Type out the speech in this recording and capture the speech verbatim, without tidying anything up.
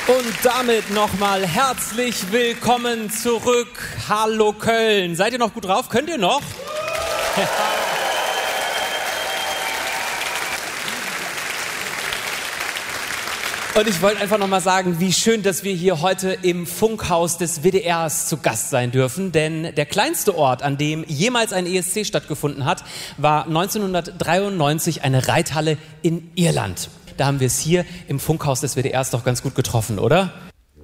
Und damit nochmal herzlich willkommen zurück. Hallo Köln. Seid ihr noch gut drauf? Könnt ihr noch? Und ich wollte einfach nochmal sagen, wie schön, dass wir hier heute im Funkhaus des W D Rs zu Gast sein dürfen. Denn der kleinste Ort, an dem jemals ein E S C stattgefunden hat, war neunzehnhundertdreiundneunzig eine Reithalle in Irland. Da haben wir es hier im Funkhaus des W D Rs doch ganz gut getroffen, oder?